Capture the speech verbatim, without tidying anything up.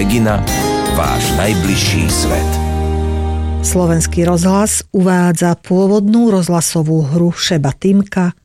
Regina, váš najbližší svet. Slovenský rozhlas uvádza pôvodnú rozhlasovú hru Šeba Týmka